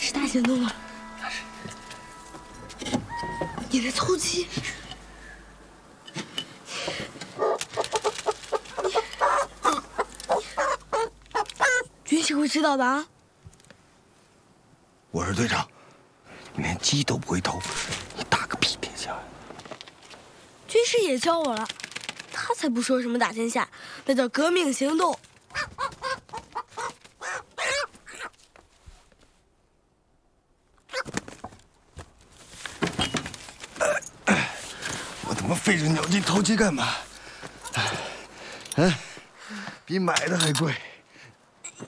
是大行动吗？ 那是。 你在偷鸡？军师会知道的啊！ 我是队长，你连鸡都不会偷，你打个屁天下呀！ 军师也教我了，他才不说什么打天下，那叫革命行动。 我他妈费着脑筋偷鸡干嘛？比买的还贵。